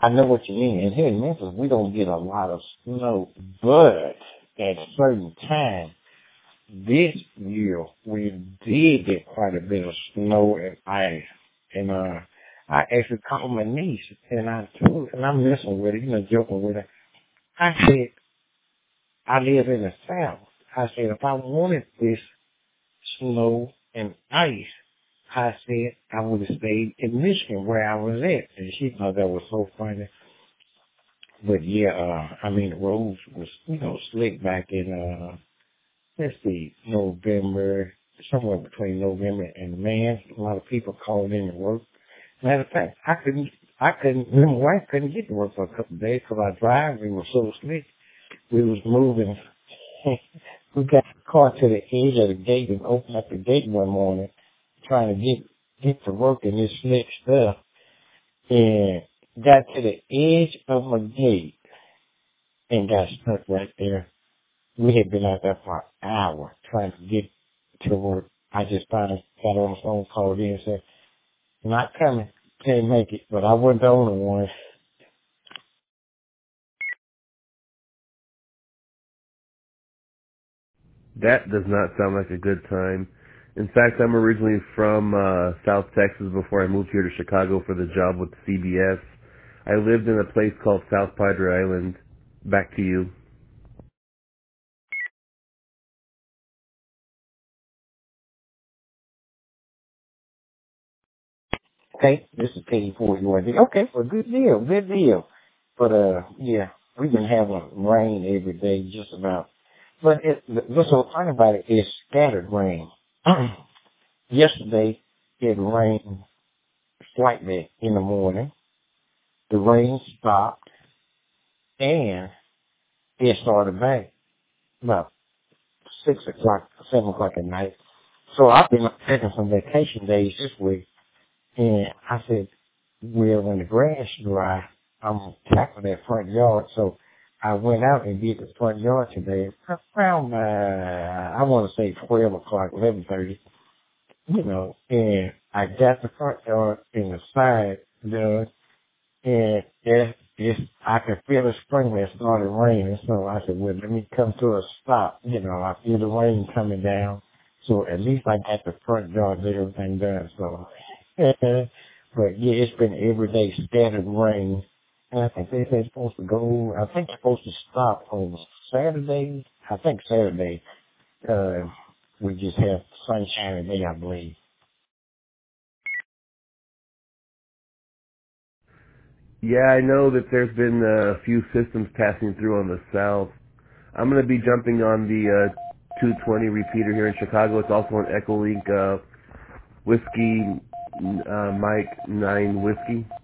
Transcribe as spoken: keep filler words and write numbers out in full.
I know what you mean. And here in Memphis, we don't get a lot of snow, but at a certain time this year, we did get quite a bit of snow and ice. And uh, I actually called my niece, and I told her, and I'm messing with her, you know, joking with her. I said, I live in the South. I said, if I wanted this snow and ice, I said I would have stayed in Michigan where I was at. And she thought that was so funny. But yeah, uh, I mean, the roads was, you know, slick back in, uh, let's see, November, somewhere between November and May. A lot of people called in to work. Matter of fact, I couldn't, I couldn't, my wife couldn't get to work for a couple of days because our driveway was so slick. We was moving. We got the car to the edge of the gate and opened up the gate one morning trying to get, get to work in this slick stuff. And got to the edge of my gate and got stuck right there. We had been out there for an hour trying to get to work. I just finally got on the phone, called in and said, not coming, can't make it, but I wasn't the only one. That does not sound like a good time. In fact, I'm originally from uh, South Texas before I moved here to Chicago for the job with C B S. I lived in a place called South Padre Island. Back to you. Okay, this is Katie for you. Okay, well, good deal, good deal. But, uh, yeah, we've been having rain every day, just about. But it, what's so funny about it is scattered rain. Yesterday, it rained slightly in the morning. The rain stopped, and it started back about six o'clock, seven o'clock at night. So I've been taking some vacation days this week, and I said, well, when the grass dry, I'm going to tackle that front yard. So I went out and did the front yard today around, uh, I want to say twelve o'clock, eleven thirty, you know, and I got the front yard and the side done, and it, it's, I could feel the sprinkler started raining. So I said, well, let me come to a stop. You know, I feel the rain coming down. So at least I got the front yard and everything done. So, but yeah, it's been everyday scattered rain. And I think they say it's supposed to go, I think it's supposed to stop on Saturday. I think Saturday, uh, we just have sunshine today, I believe. Yeah, I know that there's been uh, a few systems passing through on the south. I'm going to be jumping on the uh, two twenty repeater here in Chicago. It's also an Echolink uh, Whiskey uh, Mike nine Whiskey.